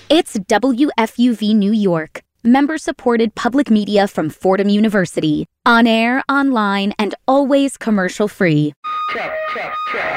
It's WFUV New York, member-supported public media from Fordham University. On air, online, and always commercial-free. Check, check, check.